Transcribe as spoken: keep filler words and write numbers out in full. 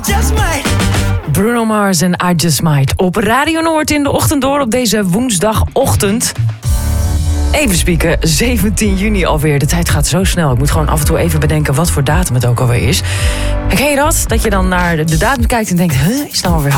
just might. Bruno Mars en I Just Might. Op Radio Noord in de ochtend door op deze woensdagochtend. Even spieken, zeventien juni alweer. De tijd gaat zo snel. Ik moet gewoon af en toe even bedenken wat voor datum het ook alweer is. En ken je dat? Dat je dan naar de datum kijkt en denkt, huh, is het nou alweer